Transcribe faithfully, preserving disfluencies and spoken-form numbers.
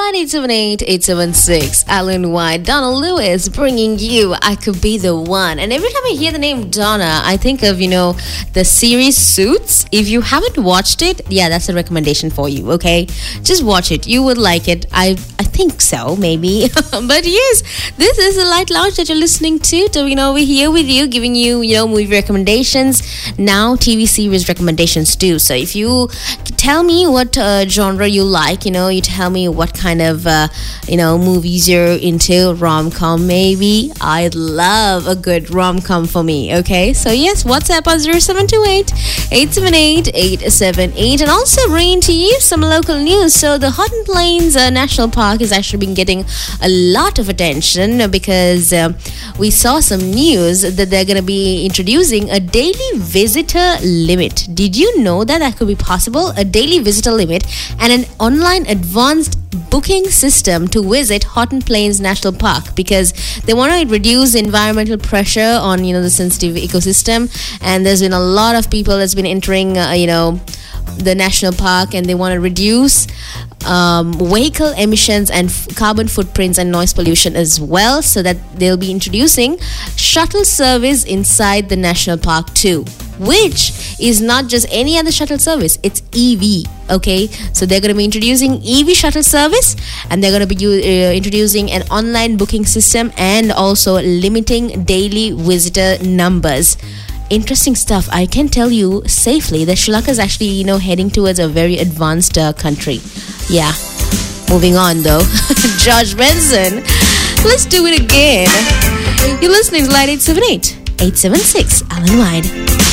nine eight seven eight, eight seven six. Alan White, Donna Lewis bringing you I Could Be the One. And every time I hear the name Donna, I think of, you know, the series Suits. If you haven't watched it, yeah, that's a recommendation for you, okay? Just watch it. You would like it. I I think so, maybe. But yes, this is the Light Lounge that you're listening to. So, you know, we're here with you, giving you, you know, movie recommendations. Now, T V series recommendations too. So if you tell me what uh, genre you like, you know, you tell me what kind of, uh, you know, movies you're into, rom-com maybe. I'd love a good rom-com for me, okay? So yes, WhatsApp on zero seven two eight, eight seven eight, eight seven eight. And also bringing to you some local news. So the Hotton Plains uh, National Park has actually been getting a lot of attention because uh, we saw some news that they're going to be introducing a daily visitor limit. Did you know that that could be possible? A daily visitor limit and an online advanced booking system to visit Hotton Plains National Park, because they want to reduce environmental pressure on, you know, the sensitive ecosystem. And there's been a lot of people that's been entering, uh, you know, the national park, and they want to reduce um, vehicle emissions and f- carbon footprints and noise pollution as well, so that they'll be introducing shuttle service inside the national park too, which is not just any other shuttle service, it's E V, okay? So they're going to be introducing E V shuttle service, and they're going to be uh, introducing an online booking system and also limiting daily visitor numbers. Interesting stuff. I can tell you safely that Sri Lanka is actually, you know, heading towards a very advanced uh, country. Yeah. Moving on though. George Benson. Let's do it again. You're listening to Light eight seven eight, eight seven six, Alan White.